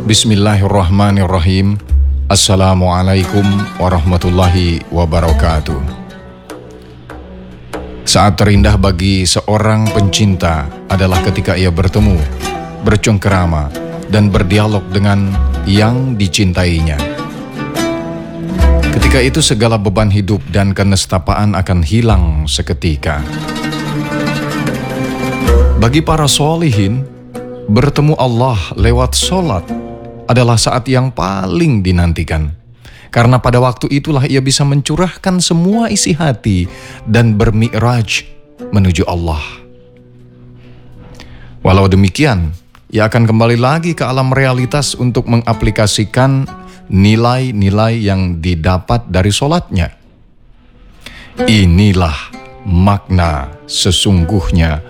Bismillahirrahmanirrahim. Assalamualaikum warahmatullahi wabarakatuh. Saat terindah bagi seorang pencinta adalah ketika ia bertemu, bercengkerama, dan berdialog dengan yang dicintainya. Ketika itu segala beban hidup dan kenestapaan akan hilang seketika. Bagi para sholihin, bertemu Allah lewat sholat adalah saat yang paling dinantikan. Karena pada waktu itulah ia bisa mencurahkan semua isi hati dan bermi'raj menuju Allah. Walau demikian, ia akan kembali lagi ke alam realitas untuk mengaplikasikan nilai-nilai yang didapat dari sholatnya. Inilah makna sesungguhnya